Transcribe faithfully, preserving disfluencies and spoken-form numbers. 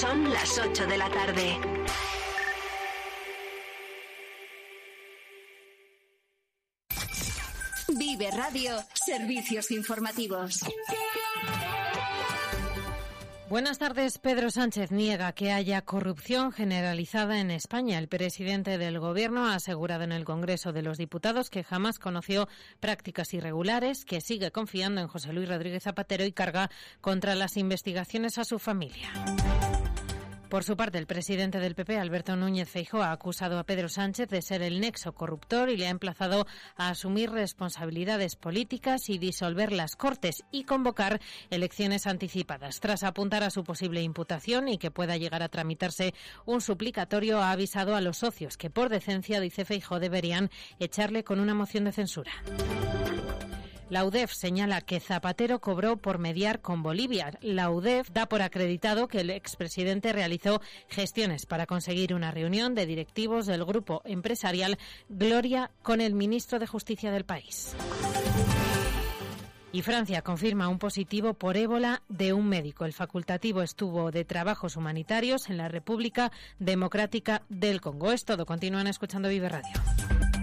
Son las ocho de la tarde. Vive Radio, servicios informativos. Buenas tardes. Pedro Sánchez niega que haya corrupción generalizada en España. El presidente del Gobierno ha asegurado en el Congreso de los Diputados que jamás conoció prácticas irregulares, que sigue confiando en José Luis Rodríguez Zapatero y carga contra las investigaciones a su familia. Por su parte, el presidente del P P, Alberto Núñez Feijóo, ha acusado a Pedro Sánchez de ser el nexo corruptor y le ha emplazado a asumir responsabilidades políticas y disolver las Cortes y convocar elecciones anticipadas. Tras apuntar a su posible imputación y que pueda llegar a tramitarse un suplicatorio, ha avisado a los socios que, por decencia, dice Feijóo, deberían echarle con una moción de censura. La U D E F señala que Zapatero cobró por mediar con Bolivia. La U D E F da por acreditado que el expresidente realizó gestiones para conseguir una reunión de directivos del grupo empresarial Gloria con el ministro de Justicia del país. Y Francia confirma un positivo por ébola de un médico. El facultativo estuvo de trabajos humanitarios en la República Democrática del Congo. Es todo. Continúan escuchando Vive Radio.